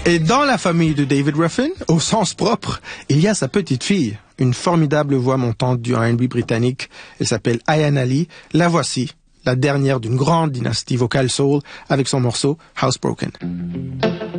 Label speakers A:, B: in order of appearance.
A: Et dans la famille de David Ruffin, au sens propre, il y a sa petite fille, une formidable voix montante du R&B britannique. Elle s'appelle Ayan Ali. La voici, la dernière d'une grande dynastie vocale soul, avec son morceau Housebroken.